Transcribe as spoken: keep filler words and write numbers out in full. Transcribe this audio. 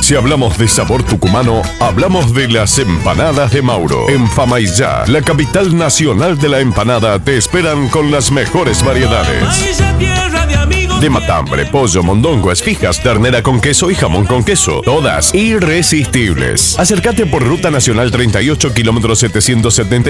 Si hablamos de sabor tucumano, hablamos de las empanadas de Mauro. En Famaillá, la capital nacional de la empanada, te esperan con las mejores variedades. De matambre, pollo, mondongo, esfijas, ternera con queso y jamón con queso. Todas irresistibles. Acércate por Ruta Nacional treinta y ocho, kilómetro setecientos setenta